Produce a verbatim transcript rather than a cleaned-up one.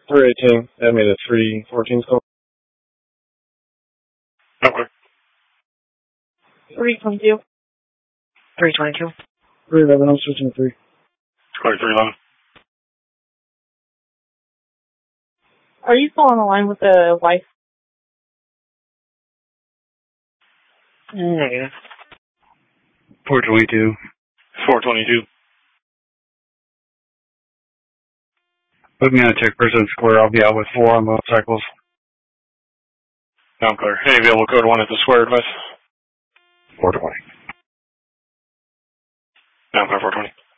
three eighteen. Add me to three fourteen call. Okay. three twenty-two. three twenty-two. three eleven, I'm switching to three. Call three eleven. Are you still on the line with the wife? Negative. four twenty-two. four twenty-two. Put me on check person square. I'll be out with four on motorcycles. Now I'm clear. Hey, available code one at the square advice. four twenty. Now I'm clear, four twenty.